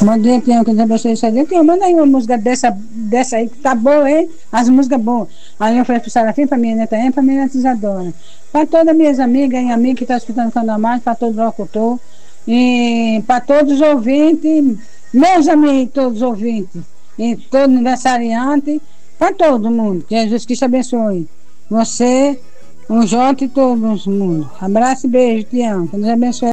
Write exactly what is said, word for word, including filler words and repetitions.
Bom dia, Tião, que Deus abençoe esse dia. Tião, manda aí uma música dessa, dessa aí, que tá boa, hein? As músicas boas. Aí eu falei pro Sarafim, pra minha neta, pra minha neta Isadora. Pra todas as minhas amigas e amigos que estão escutando o Canal Mais, pra todos os locutores. E pra todos os ouvintes, meus amigos, todos os ouvintes. E todo aniversariante, pra todo mundo. Que Jesus Cristo abençoe. Você, o Jota e todo mundo. Abraço e beijo, Tião. Que Deus abençoe.